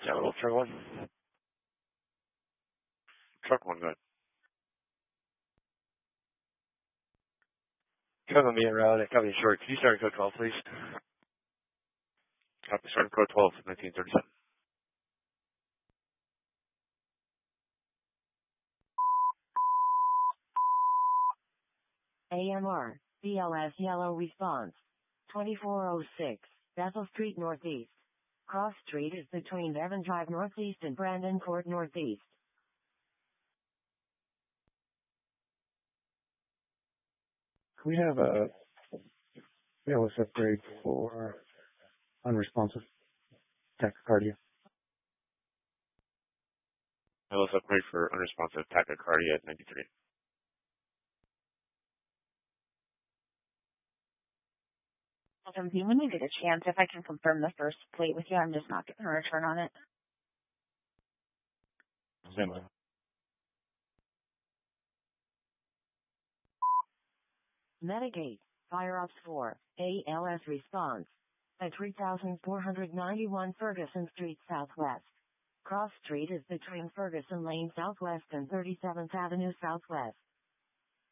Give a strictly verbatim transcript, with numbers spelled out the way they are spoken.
Capital Truck one. Truck one, good. Kevin me around at Company Short. Can you start in code twelve, please? Copy, start in code twelve, nineteen thirty-seven. A M R, B L S Yellow Response. twenty-four oh six, Bethel Street Northeast. Cross Street is between Devon Drive Northeast and Brandon Court Northeast. We have a B L S upgrade for unresponsive tachycardia. L S upgrade for unresponsive tachycardia at ninety-three. Awesome. Do you want me to get a chance if I can confirm the first plate with you? I'm just not getting a return on it. Stand by. Medigate, Fire Ops four, A L S response. At three thousand four hundred ninety-one Ferguson Street Southwest. Cross Street is between Ferguson Lane Southwest and thirty-seventh Avenue Southwest.